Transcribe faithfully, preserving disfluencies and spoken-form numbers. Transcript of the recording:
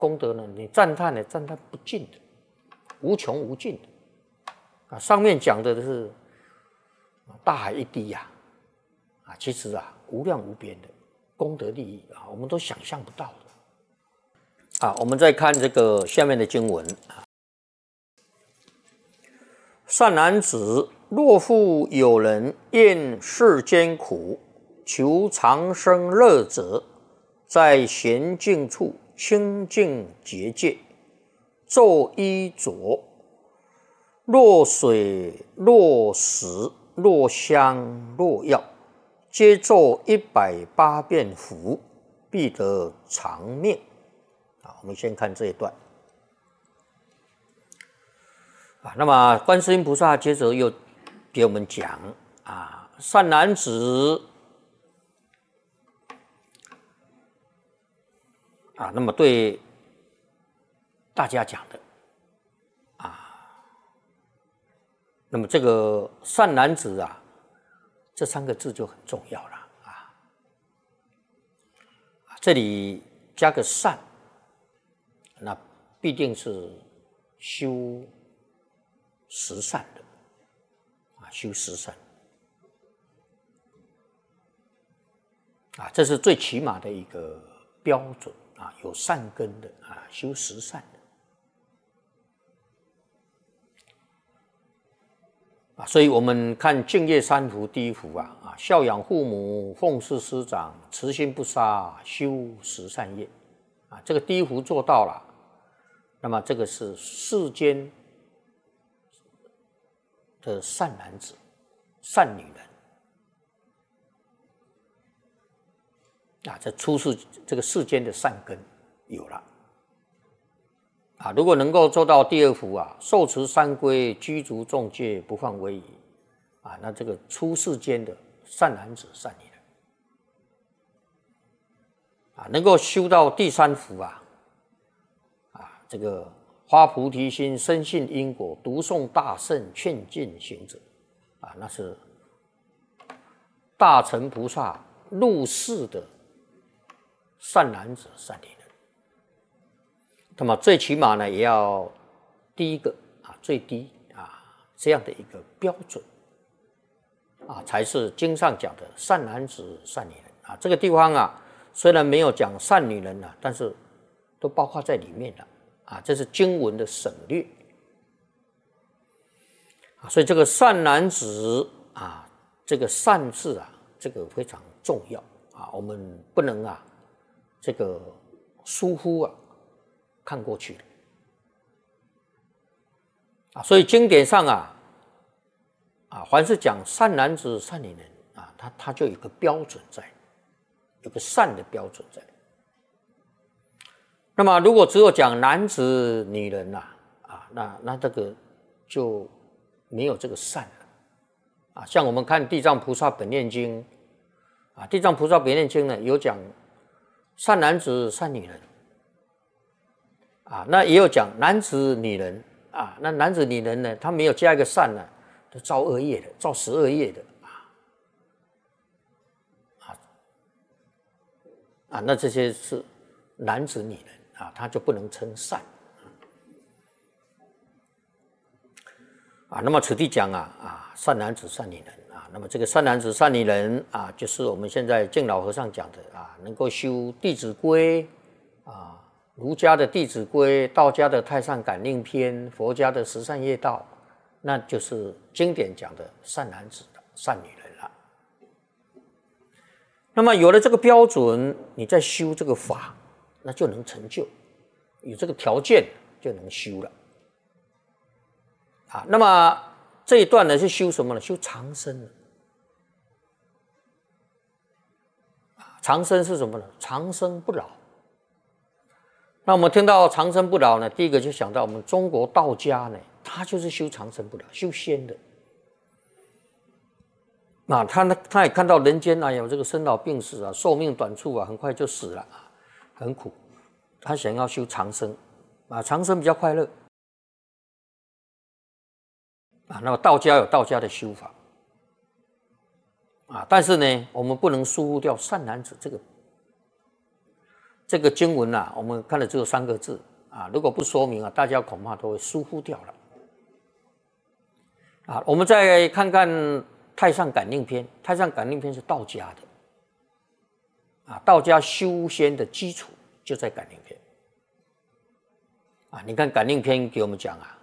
功德呢，你赞叹呢，赞叹不尽的，无穷无尽的啊。上面讲的是大海一滴呀，啊，其实啊，无量无边的功德利益啊，我们都想象不到的啊。我们再看这个下面的经文啊，善男子，若复有人厌世间苦，求长生乐者，在闲静处清净结界，昼衣着，若水若食若香若药，皆作一百八遍佛，必得长命。啊，我们先看这一段。啊，那么观世音菩萨接着又给我们讲啊，善男子啊，那么对大家讲的啊，那么这个善男子啊，这三个字就很重要了啊。这里加个善，那必定是修十善的啊，修十善啊，这是最起码的一个标准啊，有善根的啊，修十善的啊。所以我们看净业三福第一福啊啊，孝养父母，奉事师长，慈心不杀，修十善业啊，这个第一福做到了，那么这个是世间的善男子、善女人啊，这出世这个世间的善根有了啊。如果能够做到第二福啊，受持三规，居足众戒，不犯威仪啊，那这个出世间的善男子、善女人啊，能够修到第三福啊啊，这个发菩提心，深信因果，读诵大圣，劝进行者啊，那是大乘菩萨入世的善男子、善女人。那么最起码呢，也要第一个啊，最低啊这样的一个标准啊，才是经上讲的善男子、善女人啊。这个地方啊，虽然没有讲善女人啊，但是都包括在里面了。啊，这是经文的省略啊，所以这个善男子啊，这个善字啊，这个非常重要啊，我们不能啊，这个疏忽啊，看过去了啊，所以经典上啊，啊，凡是讲善男子、善女人啊，他他就有个标准在，有个善的标准在。那么，如果只有讲男子、女人呐、啊，啊，那那这个就没有这个善了，啊，像我们看《地藏菩萨本愿经》，啊，《地藏菩萨本愿经》呢有讲善男子、善女人，啊，那也有讲男子、女人，啊，那男子、女人呢，他没有加一个善呢，都造恶业的，造十恶业的，啊，啊，啊，那这些是男子、女人。啊，他就不能称善啊。那么此地讲啊啊，善男子、善女人啊。那么这个善男子、善女人啊，就是我们现在净老和尚讲的啊，能够修《弟子规》啊，儒家的《弟子规》，道家的《太上感应篇》，佛家的十善业道，那就是经典讲的善男子、善女人了。那么有了这个标准，你再修这个法。那就能成就，有这个条件就能修了啊。那么这一段呢是修什么呢？修长生啊。长生是什么呢？长生不老。那我们听到长生不老呢，第一个就想到我们中国道家呢，他就是修长生不老，修仙的。那他呢，他也看到人间啊有这个生老病死啊，寿命短促啊，很快就死了啊。很苦，他想要修长生啊，长生比较快乐啊。那么道家有道家的修法啊，但是呢，我们不能疏忽掉善男子这个这个经文啊，我们看了只有三个字啊，如果不说明啊，大家恐怕都会疏忽掉了。啊，我们再看看《太上感应篇》，《太上感应篇》是道家的，啊，道家修仙的基础就在感应篇。啊，你看感应篇给我们讲啊，